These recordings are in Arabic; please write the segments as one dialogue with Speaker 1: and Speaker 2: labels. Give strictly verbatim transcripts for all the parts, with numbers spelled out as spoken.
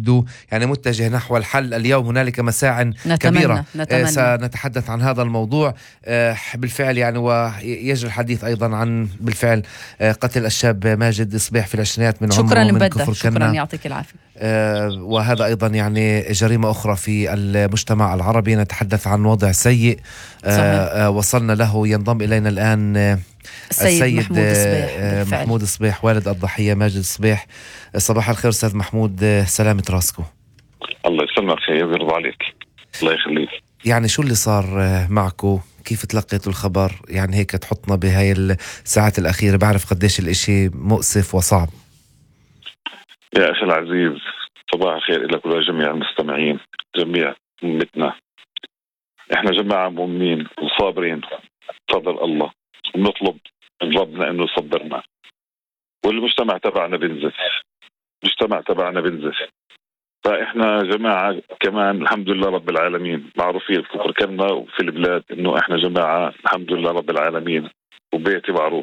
Speaker 1: يبدو يعني متجه نحو الحل اليوم. هنالك مساع
Speaker 2: نتمنى.
Speaker 1: كبيرة
Speaker 2: نتمنى.
Speaker 1: سنتحدث عن هذا الموضوع بالفعل يعني. ويجري الحديث أيضا عن بالفعل قتل الشاب ماجد صبيح في العشرينات من عمره من كفر كنا.
Speaker 2: شكرا، يعطيك العافية.
Speaker 1: وهذا أيضا يعني جريمة أخرى في المجتمع العربي. نتحدث عن وضع سيء صحيح. وصلنا له. ينضم إلينا الآن
Speaker 2: السيد, السيد محمود صبيح
Speaker 1: محمود صبيح والد الضحية ماجد صبيح. صباح الخير أستاذ محمود، سلامة راسكو.
Speaker 3: الله يسلمك، خير يرضى عليك، الله يخليك.
Speaker 1: يعني شو اللي صار معكو؟ كيف تلقيتوا الخبر؟ يعني هيك تحطنا بهاي الساعات الأخيرة، بعرف قديش الإشي مؤسف وصعب.
Speaker 3: يا أخي العزيز، صباح الخير لك ولجميع المستمعين، جميع أمتنا. إحنا جماعة مؤمنين وصابرين بفضل الله، ونطلب من ربنا إنه يصبرنا. والمجتمع تبعنا بنزف، المجتمع تبعنا بنزف. فإحنا جماعة كمان الحمد لله رب العالمين معروفين في كفركنا وفي البلاد إنه إحنا جماعة الحمد لله رب العالمين، وبيتي معروف.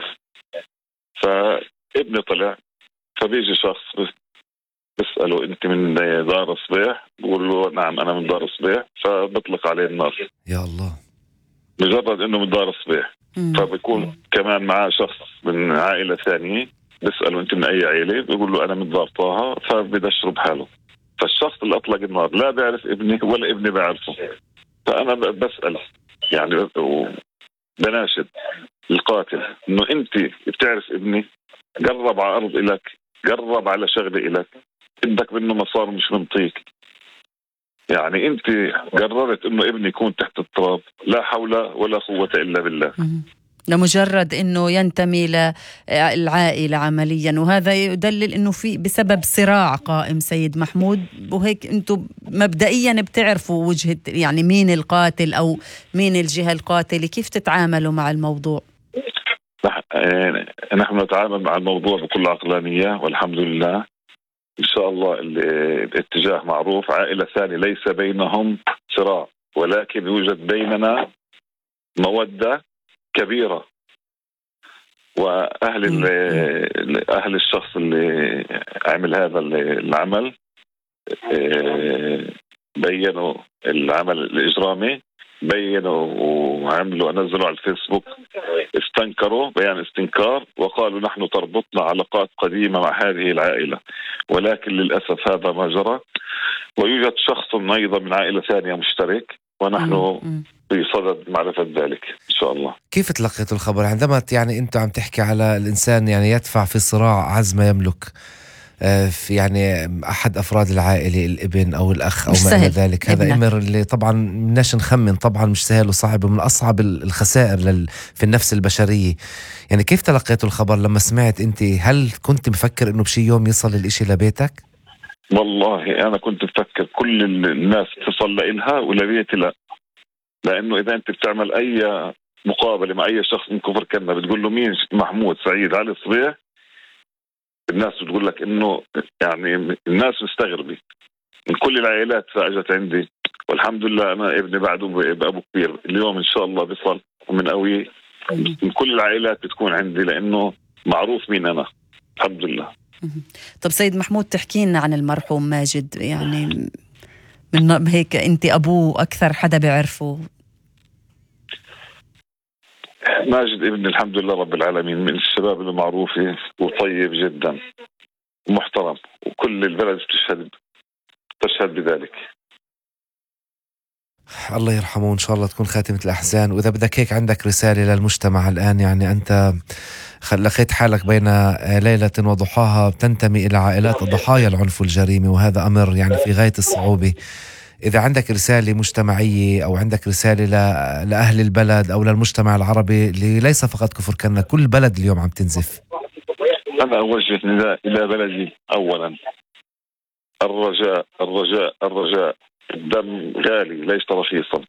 Speaker 3: فابني طلع، فبيجي شخص بسأله أنت من دار صبيح؟ بقول له نعم أنا من دار صبيح. فبطلق عليه النار.
Speaker 1: يا الله،
Speaker 3: مجرد إنه من دار صبيح. فبيكون كمان معاه شخص من عائلة ثانية، بسأله أنت من أي عائلة؟ بيقول له أنا من دار طه. فبدشره بحاله. فالشخص اللي أطلق النار لا بيعرف ابني ولا ابني بعرفه. فأنا بسأل يعني بناشد القاتل إنه أنت بتعرف ابني؟ قرب على أرض إلك، قرب على شغلة إلك، بدك منه مصار مش منطيك. يعني أنت قررت إنه ابني يكون تحت التراب، لا حول ولا قوة إلا بالله،
Speaker 2: لمجرد إنه ينتمي للعائلة عمليا. وهذا يدلل إنه في بسبب صراع قائم سيد محمود. وهيك أنتم مبدئيا بتعرفوا وجهة يعني مين القاتل أو مين الجهة القاتلة، كيف تتعاملوا مع الموضوع؟
Speaker 3: نحن نتعامل مع الموضوع بكل عقلانية والحمد لله. إن شاء الله الاتجاه معروف. عائلة ثانية ليس بينهم صراع، ولكن يوجد بيننا مودة كبيرة. وأهل أهل الشخص اللي عمل هذا العمل بيّنوا العمل الإجرامي، بيّنوا وعملوا نزلوا على الفيسبوك، استنكروا بيان استنكار وقالوا نحن تربطنا علاقات قديمة مع هذه العائلة، ولكن للأسف هذا ما جرى. ويوجد شخص أيضا من عائلة ثانية مشترك، ونحن في صدد معرفة ذلك إن شاء الله.
Speaker 1: كيف تلقيتوا الخبر عندما يعني أنت عم تحكي على الإنسان يعني يدفع في صراع عز ما يملك في يعني أحد أفراد العائلة، الابن أو الأخ أو ما إلى ذلك؟ هذا أمر اللي طبعا مناش نخمن، طبعا مش سهل وصعب ومن أصعب الخسائر لل في النفس البشرية. يعني كيف تلقيتوا الخبر لما سمعت أنت؟ هل كنت مفكر إنه بشي يوم يصل الإشي لبيتك؟
Speaker 3: والله أنا كنت مفكر كل الناس تصل لإلها ولبيتي لا. لأنه إذا أنت بتعمل أي مقابلة مع أي شخص من كفر كنا بتقول له مين؟ محمود سعيد علي صبيح، الناس بتقول لك إنه يعني الناس مستغربة من كل العائلات. فأجت عندي والحمد لله أنا ابني بعده بأبو كبير اليوم إن شاء الله بيصل ومن قوي. من كل العائلات بتكون عندي لأنه معروف مين أنا الحمد لله.
Speaker 2: طب سيد محمود، تحكي لنا عن المرحوم ماجد، يعني من هيك أنت أبوه أكثر حدا بيعرفه.
Speaker 3: ماجد ابن الحمد لله رب العالمين من الشباب المعروفة وطيب جدا ومحترم، وكل البلد تشهد تشهد بذلك.
Speaker 1: الله يرحمه إن شاء الله تكون خاتمة الأحزان. وإذا بدك هيك عندك رسالة للمجتمع الآن، يعني أنت لقيت حالك بين ليلة وضحاها تنتمي إلى عائلات ضحايا العنف والجريمة، وهذا أمر يعني في غاية الصعوبة. إذا عندك رسالة مجتمعية أو عندك رسالة لأهل البلد أو للمجتمع العربي اللي ليس فقط كفر كنا، كل بلد اليوم عم تنزف.
Speaker 3: أنا أوجه نداء إلى بلدي أولا، الرجاء الرجاء الرجاء. الدم غالي ليس رخيصا.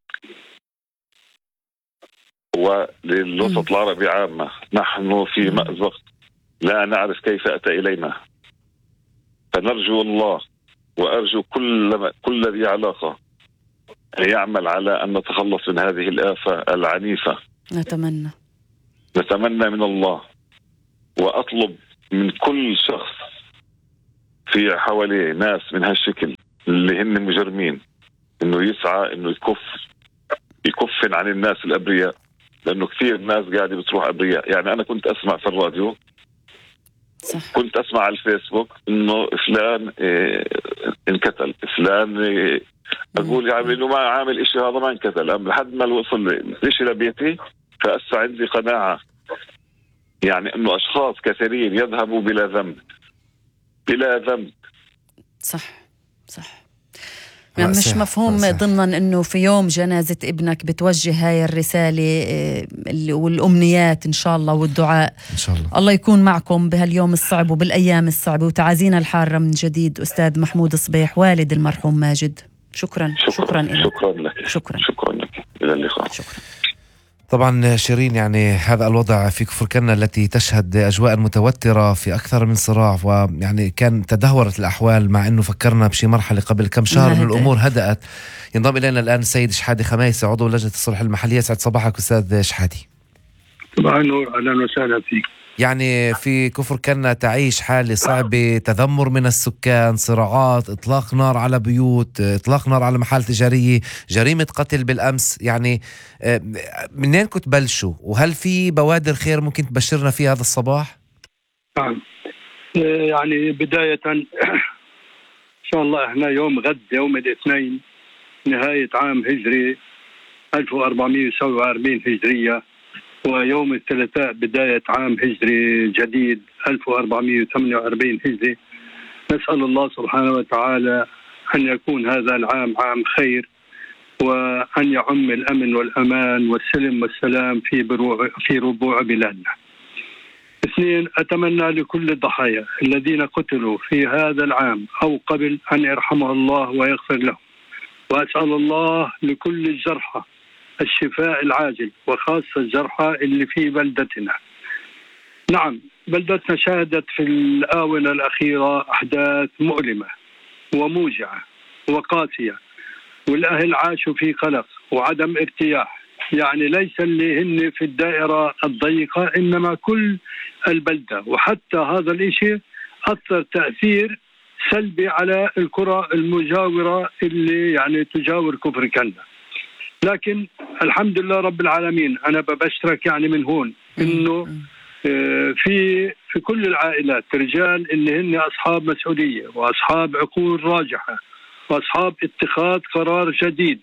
Speaker 3: وللوسط العربي عامة نحن في مأزق لا نعرف كيف أتى إلينا. فنرجو الله وأرجو كل كل ذي علاقة يعمل على أن نتخلص من هذه الآفة العنيفة.
Speaker 2: نتمنى
Speaker 3: نتمنى من الله، وأطلب من كل شخص في حواليه ناس من هالشكل اللي هن مجرمين انه يسعى انه يكف يكفن عن الناس الابرياء، لانه كثير ناس قاعده بتروح ابرياء. يعني انا كنت اسمع في الراديو
Speaker 2: صح.
Speaker 3: كنت اسمع على الفيسبوك انه فلان إيه انقتل، فلان إيه اقول يعني انه ما عامل اشي، هذا ما انقتل لحد ما وصل الاشي لبيتي. فأسا عندي قناعة يعني انه اشخاص كثيرين يذهبوا بلا ذنب بلا ذنب.
Speaker 2: صح صح. يعني مش مفهوم ضمنا انه في يوم جنازة ابنك بتوجه هاي الرسالة والامنيات ان شاء الله والدعاء
Speaker 1: ان شاء الله.
Speaker 2: الله يكون معكم بهاليوم الصعب وبالايام الصعبة، وتعازينا الحارة من جديد استاذ محمود صبيح والد المرحوم ماجد. شكرا
Speaker 3: شكرا
Speaker 2: شكرا لك.
Speaker 3: شكرا لك
Speaker 2: شكرا
Speaker 3: شكرا لك. الى اللقاء.
Speaker 2: شكرا.
Speaker 1: طبعا شيرين، يعني هذا الوضع في كفر كنا التي تشهد أجواء متوترة في أكثر من صراع، ويعني كان تدهورت الأحوال مع أنه فكرنا بشي مرحلة قبل كم شهر من الأمور هدأت. ينضم إلينا الآن السيد شحادي خميسي عضو لجنة الصلح المحلية. سعد صباحك أستاذ شحادي.
Speaker 4: طبعا نور، أهلا وسهلا فيك.
Speaker 1: يعني في كفر كنا تعيش حالة صعبة، تذمر من السكان، صراعات، إطلاق نار على بيوت، إطلاق نار على محال تجارية، جريمة قتل بالأمس. يعني منين كنت بلشوا، وهل في بوادر خير ممكن تبشرنا فيها هذا الصباح؟
Speaker 4: نعم، يعني بداية إن شاء الله إحنا يوم غد يوم الاثنين نهاية عام هجري ألف وأربعمائة وسبعة وأربعين هجرية، ويوم الثلاثاء بداية عام هجري جديد ألف وأربعمائة وثمانية وأربعين هجري. نسأل الله سبحانه وتعالى أن يكون هذا العام عام خير، وأن يعم الأمن والأمان والسلم والسلام في بروع في ربوع بلادنا. اثنين، أتمنى لكل الضحايا الذين قتلوا في هذا العام أو قبل أن يرحمه الله ويغفر لهم، وأسأل الله لكل الجرحى الشفاء العاجل، وخاصة الجرحى اللي في بلدتنا. نعم، بلدتنا شهدت في الآونة الأخيرة أحداث مؤلمة وموجعة وقاسية، والأهل عاشوا في قلق وعدم ارتياح. يعني ليس اللي هن في الدائرة الضيقة، إنما كل البلدة، وحتى هذا الإشي أثر تأثير سلبي على القرى المجاورة اللي يعني تجاور كفر كنا. لكن الحمد لله رب العالمين، أنا ببشرك يعني من هون إنه في في كل العائلات رجال اللي هن أصحاب مسؤولية وأصحاب عقول راجحة وأصحاب اتخاذ قرار جديد،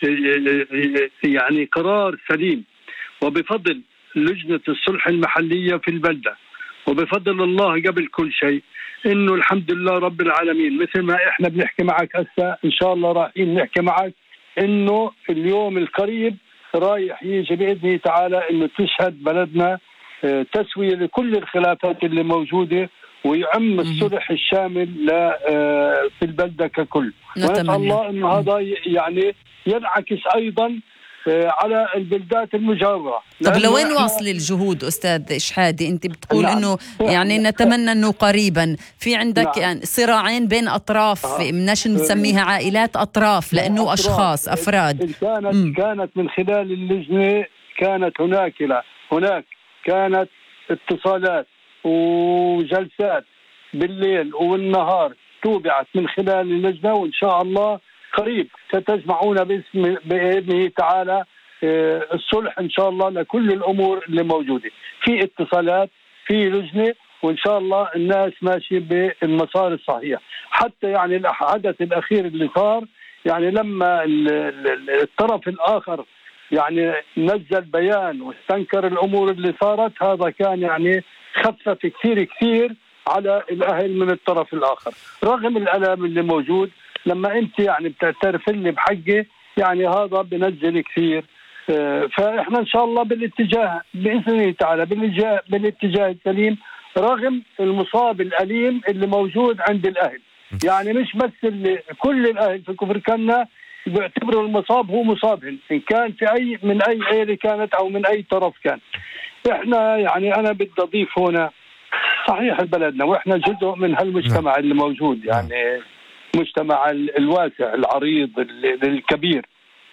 Speaker 4: يعني قرار سليم، وبفضل لجنة الصلح المحلية في البلدة وبفضل الله قبل كل شيء، إنه الحمد لله رب العالمين مثل ما إحنا بنحكي معك هسه إن شاء الله رايحين نحكي معك إنه اليوم القريب رايح يجي بإذنه تعالى إنه تشهد بلدنا تسوية لكل الخلافات اللي موجودة، ويعم الصلح الشامل في البلدة ككل. ونسأل الله إنه هذا يعني ينعكس أيضا على البلدات المجاورة.
Speaker 2: طب لوين واصل الجهود أستاذ شحادي؟ أنت بتقول نعم. إنه يعني نتمنى إنه قريبا في عندك نعم. يعني صراعين بين أطراف، آه. مناش نسميها عائلات، أطراف لأنه أطراف. أشخاص أفراد
Speaker 4: كانت م. كانت من خلال اللجنة كانت هناك لا هناك كانت اتصالات وجلسات بالليل والنهار توبعت من خلال اللجنة، وإن شاء الله قريب ستجمعون باسم بإذنه تعالى الصلح إن شاء الله لكل الأمور اللي موجودة. في اتصالات، في لجنة، وإن شاء الله الناس ماشية بالمسار الصحيح. حتى يعني الحدث الأخير اللي صار، يعني لما الطرف الآخر يعني نزل بيان واستنكر الأمور اللي صارت، هذا كان يعني خفف كثير كثير على الأهل من الطرف الآخر، رغم الألم اللي موجود. لما أنت يعني بتعترف لي بحقي، يعني هذا بنزل كثير. فإحنا إن شاء الله بالاتجاه بإذن الله تعالى بالاتجاه, بالاتجاه السليم، رغم المصاب الأليم اللي موجود عند الأهل. يعني مش بس اللي كل الأهل في كفر كنا بيعتبروا المصاب هو مصابهم، إن كان في أي من أي عائلة كانت أو من أي طرف كان. إحنا يعني أنا بدي أضيف هنا، صحيح بلدنا وإحنا جزء من هالمجتمع اللي موجود، يعني مجتمع الواسع العريض الكبير.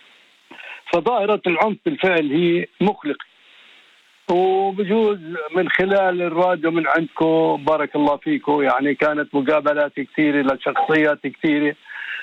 Speaker 4: فظاهرة العنف بالفعل هي مقلقة، وبجوز من خلال الراديو من عندكم بارك الله فيكم يعني كانت مقابلات كثيرة لشخصيات كثيرة